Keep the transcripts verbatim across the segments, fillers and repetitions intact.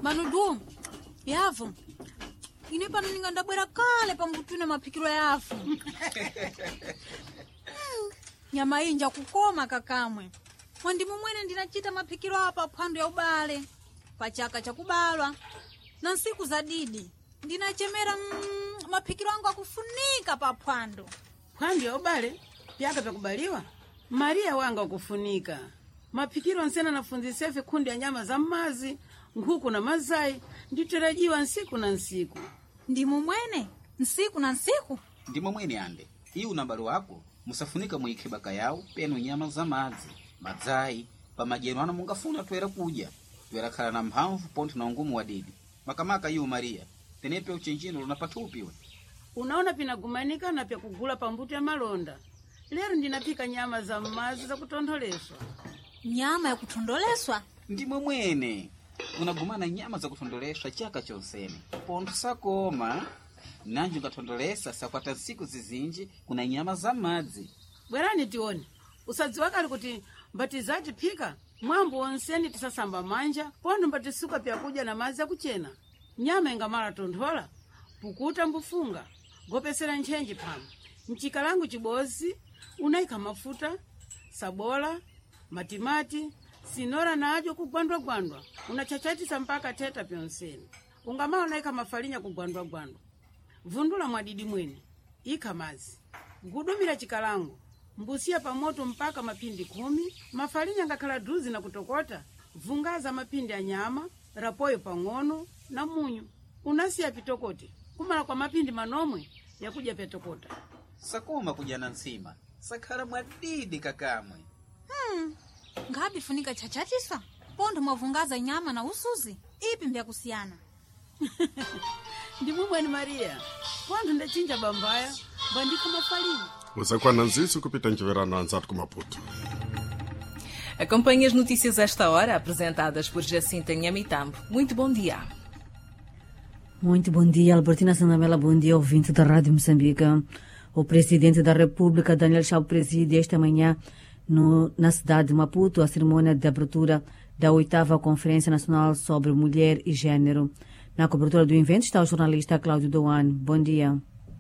Manudu, yavu. Ine pano ninga ndabwera kale pambutune mapikiro yafu. mm. Nyama inja kukoma kakamwe. Mwandimu mwene ndinachita mapikiro hapa phwando ya ubale. Pachaka cha kubalwa. Na nsiku za didi. Ndinachemera mm, mapikiro yangu akufunika pa phwando. Phwando ya ubale? Pyaka pa kubaliwa? Maria wanga ukufunika. Mapikiro nsena nafunzise vikundi ya nyama za mazi, nguku na mazai, nditarajiwa nsiku na nsiku. Ndimu mwene? Nsiku na nsiku? Ndimu mwene ande. Hii unambali wako, musafunika muikibaka yao, penu nyama za mazi, mazai, pa majenu wana mungafuna tuwera kuja. Tuwera kala na mhamvu pontu na ungumu wa didi. Makamaka yu Maria, tenepe uchenjino unapatu upiwe. Unaona pinagumanika na pia kugula pambutu ya malonda. Lero ndinapika nyama za mazi za kutondoleswa. Nyama ya kutondoleswa? Ndimu mwene. Unagumana nyama za kutondoleswa chaka chonsene. Pontu sakoma. Nanju katondolesa sakwata siku zizinji kuna nyama za mazi. Bwerani tioni. Usadzi wakali kuti mbatizaji pika. Mwambo onseni tisasamba manja. Pondo mbatisuka pia kuja na mazi ya kuchena. Nyama ingamara tondola. Pukuta mbufunga. Gopesera nchenji pano. Mchikalangu chibozi. Unaika mafuta. Sabola. Matimati. Sinora na ajo kugwandwa gwandwa. Unachachatisa mpaka teta pionseni. Ungamara unaika mafalinya kugwandwa gwandwa. Vundula mwadidi mwene. Ika mazi. Gudumira chikalangu. Mbusia pamoto mpaka mapindi kumi. Mafalinya ngakala duzi na kutokota. Vungaza mapindi ya nyama. Rapoyo pangono na munyu. Unasia pitokote. Kumala kwa mapindi manomwe ya kuja petokota. Sakoma kujana nsima. Sakara mwadidi kakamwe. Hmm. Ngapi funika chachatisa? Pondo mwavungaza nyama na usuzi. Ipi mbya kusiana? Ndimu mwene Maria. Pondo ndachinja bambaya. Bandika mafalinya. Usakuwa na nzisu kupita nchiverano anzatu kumaputo. Acompanhe as notícias esta hora, apresentadas por Jacinta Nhamitambo. Muito bom dia. Muito bom dia, Albertina Sanamela. Bom dia, ouvinte da Rádio Moçambique. O presidente da República, Daniel Chapo, preside esta manhã no, na cidade de Maputo a cerimônia de abertura da oitava Conferência Nacional sobre Mulher e Gênero. Na cobertura do evento está o jornalista Cláudio Doan. Bom dia.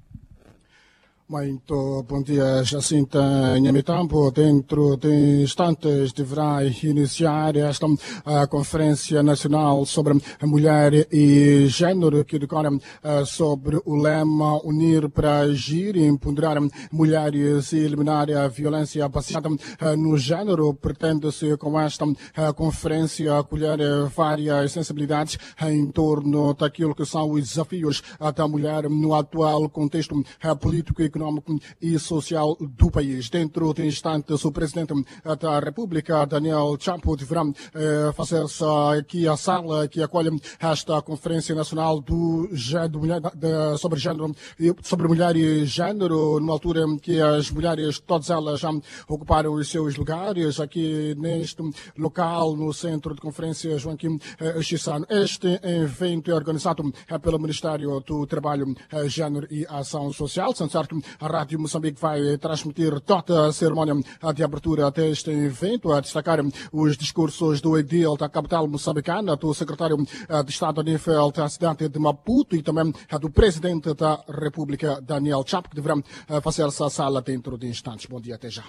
Muito bom dia, Jacinta Nhamitambo. Dentro de instantes deverá iniciar esta uh, Conferência Nacional sobre Mulher e Gênero, que decorre uh, sobre o lema Unir para Agir e Empoderar Mulheres e Eliminar a Violência Baseada uh, no Gênero. Pretende-se com esta uh, conferência acolher uh, várias sensibilidades uh, em torno daquilo que são os desafios uh, da mulher no atual contexto uh, político e econômico e social do país. Dentro de instantes, o Presidente da República, Daniel Chapo, deverá eh, fazer-se aqui a sala que acolhe esta Conferência Nacional do, do, de, sobre, género, sobre Mulher e Gênero, numa altura em que as mulheres, todas elas já ocuparam os seus lugares aqui neste local, no Centro de Conferência Joaquim eh, Chissano. Este evento é organizado eh, pelo Ministério do Trabalho, eh, Gênero e Ação Social. São certo, a Rádio Moçambique vai transmitir toda a cerimônia de abertura deste evento, a destacar os discursos do edil da capital moçambicana, do secretário de Estado a nível da cidade de Maputo e também do presidente da República, Daniel Chapo, que deverá fazer-se a sala dentro de instantes. Bom dia, até já.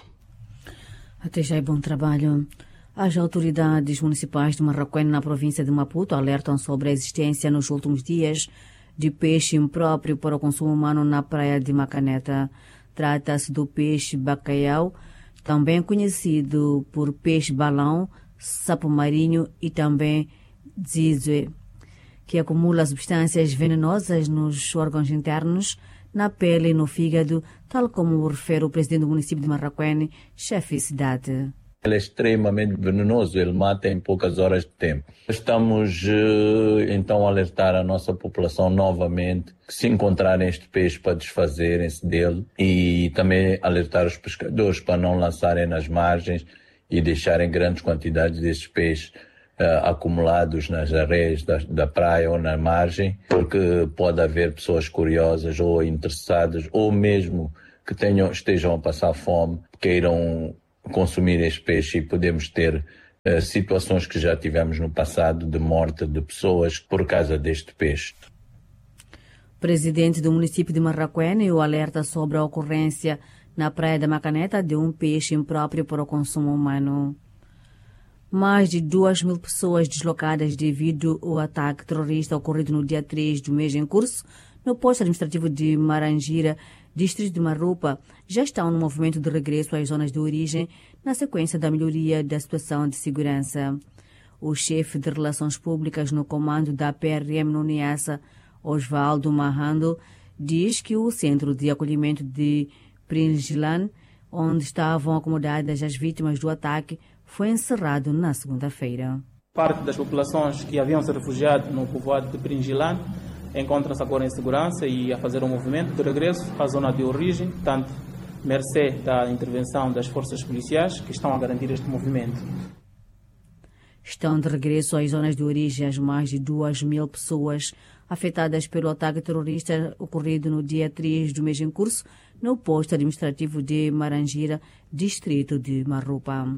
Até já e bom trabalho. As autoridades municipais de Marraquém, na província de Maputo, alertam sobre a existência nos últimos dias de peixe impróprio para o consumo humano na praia de Macaneta. Trata-se do peixe bacalhau, também conhecido por peixe-balão, sapo marinho e também zizue, que acumula substâncias venenosas nos órgãos internos, na pele e no fígado, tal como refere o presidente do município de Marraquém, chefe de cidade. Ele é extremamente venenoso, ele mata em poucas horas de tempo. Estamos, então, a alertar a nossa população novamente que se encontrarem este peixe para desfazerem-se dele e também alertar os pescadores para não lançarem nas margens e deixarem grandes quantidades destes peixes uh, acumulados nas areias da, da praia ou na margem, porque pode haver pessoas curiosas ou interessadas ou mesmo que tenham, estejam a passar fome, queiram consumir este peixe e podemos ter uh, situações que já tivemos no passado de morte de pessoas por causa deste peixe. Presidente do município de Marraquém o alerta sobre a ocorrência na praia da Macaneta de um peixe impróprio para o consumo humano. Mais de duas mil pessoas deslocadas devido ao ataque terrorista ocorrido no dia três do mês em curso no posto administrativo de Marangira, distrito de Marrupa, já estão no movimento de regresso às zonas de origem na sequência da melhoria da situação de segurança. O chefe de Relações Públicas no comando da P R M no Niassa, Osvaldo Marrando, diz que o centro de acolhimento de Pringilan, onde estavam acomodadas as vítimas do ataque, foi encerrado na segunda-feira. Parte das populações que haviam se refugiado no povoado de Pringilan encontram-se agora em segurança e a fazer um movimento de regresso à zona de origem, tanto mercê da intervenção das forças policiais que estão a garantir este movimento. Estão de regresso às zonas de origem as mais de duas mil pessoas afetadas pelo ataque terrorista ocorrido no dia três do mês em curso no posto administrativo de Marangira, distrito de Marrupa.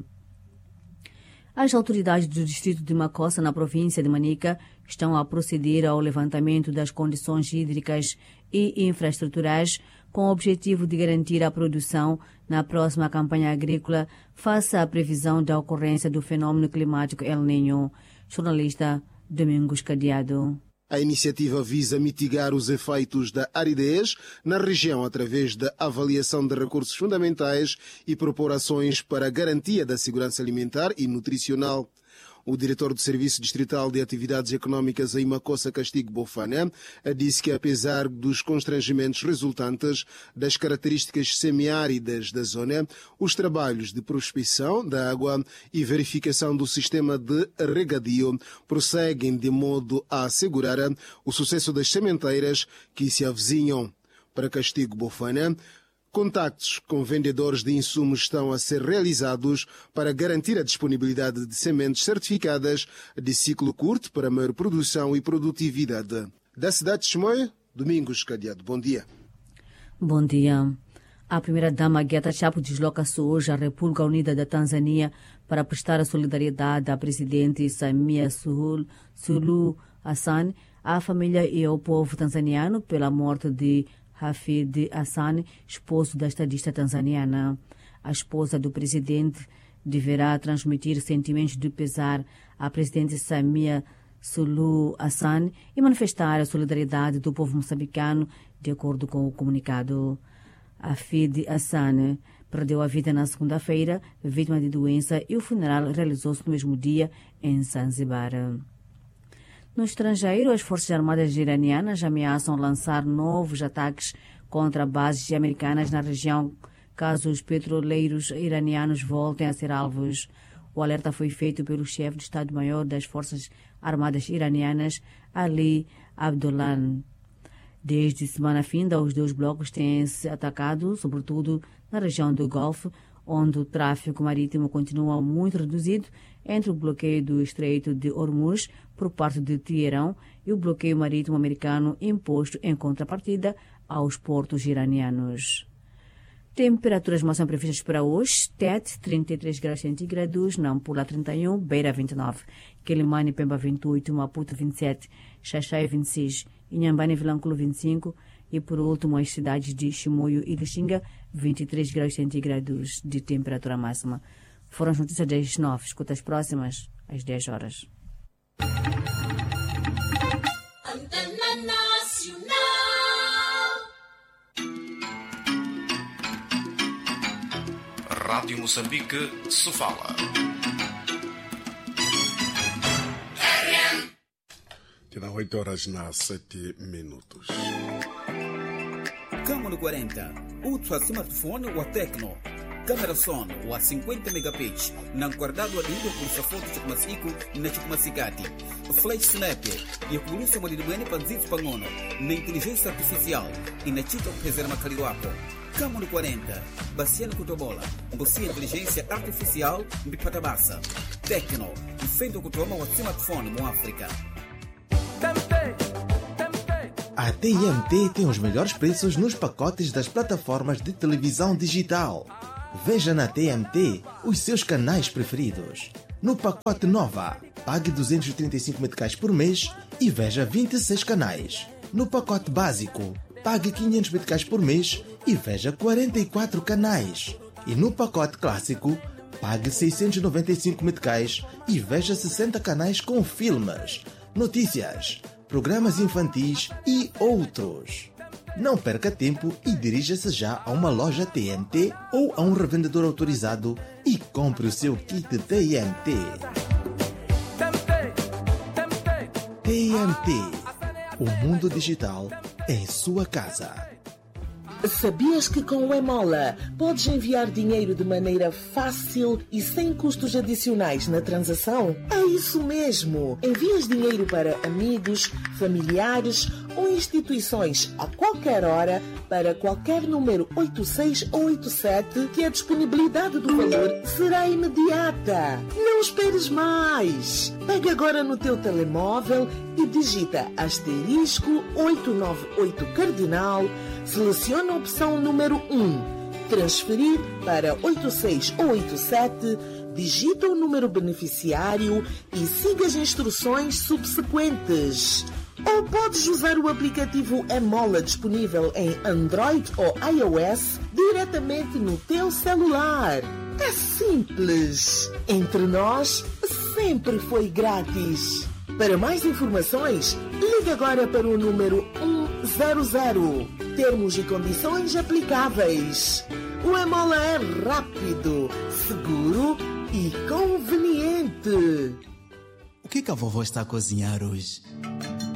As autoridades do distrito de Macossa, na província de Manica, estão a proceder ao levantamento das condições hídricas e infraestruturais com o objetivo de garantir a produção na próxima campanha agrícola face à previsão da ocorrência do fenômeno climático El Niño. Jornalista Domingos Cadeado. A iniciativa visa mitigar os efeitos da aridez na região através da avaliação de recursos fundamentais e propor ações para a garantia da segurança alimentar e nutricional. O diretor do Serviço Distrital de Atividades Econômicas em Macossa, Castigo Bofana, disse que, apesar dos constrangimentos resultantes das características semiáridas da zona, os trabalhos de prospecção da água e verificação do sistema de regadio prosseguem de modo a assegurar o sucesso das sementeiras que se avizinham. Para Castigo Bofana, contactos com vendedores de insumos estão a ser realizados para garantir a disponibilidade de sementes certificadas de ciclo curto para maior produção e produtividade. Da cidade de Chimoio, Domingos Cadeado. Bom dia. Bom dia. A primeira-dama Guetta Chapo desloca-se hoje à República Unida da Tanzânia para prestar a solidariedade à presidente Samia Suluhu Hassan, à família e ao povo tanzaniano pela morte de Hafidh Hassan, esposo da estadista tanzaniana. A esposa do presidente deverá transmitir sentimentos de pesar à presidente Samia Suluhu Hassan e manifestar a solidariedade do povo moçambicano, de acordo com o comunicado. Hafidh Hassan perdeu a vida na segunda-feira, vítima de doença, e o funeral realizou-se no mesmo dia em Zanzibar. No estrangeiro, as Forças Armadas iranianas ameaçam lançar novos ataques contra bases americanas na região, caso os petroleiros iranianos voltem a ser alvos. O alerta foi feito pelo chefe de Estado-Maior das Forças Armadas iranianas, Ali Abdollan. Desde semana finda, os dois blocos têm-se atacado, sobretudo na região do Golfo, onde o tráfego marítimo continua muito reduzido entre o bloqueio do Estreito de Hormuz por parte de Teherão e o bloqueio marítimo americano imposto em contrapartida aos portos iranianos. Temperaturas máximas previstas para hoje: Tete, trinta e três graus centígrados, Nampula, trinta e um, Beira, vinte e nove, Quelimane, Pemba, vinte e oito, Maputo, vinte e sete, Xaxai, vinte e seis, Inhambane, Vilanculo, vinte e cinco e, por último, as cidades de Chimoio e Lixinga, vinte e três graus centígrados de temperatura máxima. Foram as notícias das nove. Escuta as próximas às dez horas. Rádio Moçambique, Sofala. Tiram oito horas na sete minutos. Câmara quarenta. Usa smartphone wa Tecno. Câmera Sony wa cinquenta megapixels na guardado a língua por safoto chukumasiku na chukumasikati. Flash Snap ya kuruhusu mwadidimweni panzizi pangono na inteligência artificial inachika kupezera makali wako. Câmara quarenta. Basiano kutobola. Mbosia inteligência artificial mbipata basa. Tecno. Mfendo kutoma wa smartphone mu África. A T M T tem os melhores preços nos pacotes das plataformas de televisão digital. Veja na T M T os seus canais preferidos. No pacote Nova, pague duzentos e trinta e cinco meticais por mês e veja vinte e seis canais. No pacote Básico, pague quinhentos meticais por mês e veja quarenta e quatro canais. E no pacote Clássico, pague seiscentos e noventa e cinco meticais e veja sessenta canais com filmes, notícias, programas infantis e outros. Não perca tempo e dirija-se já a uma loja T N T ou a um revendedor autorizado e compre o seu kit T N T. T N T, o mundo digital em sua casa. Sabias que com o Emola podes enviar dinheiro de maneira fácil e sem custos adicionais na transação? É isso mesmo! Envias dinheiro para amigos, familiares ou instituições a qualquer hora para qualquer número oito seis ou oito sete que a disponibilidade do valor será imediata. Não esperes mais! Pega agora no teu telemóvel e digita asterisco oitocentos e noventa e oito cardinal, seleciona a opção número um, transferir para oito seis ou oito sete, digita o número beneficiário e siga as instruções subsequentes. Ou podes usar o aplicativo Emola disponível em Android ou iOS diretamente no teu celular. É simples. Entre nós, sempre foi grátis. Para mais informações, ligue agora para o número um zero zero. Termos e condições aplicáveis. O Emola é rápido, seguro e conveniente. O que que a vovó está a cozinhar hoje?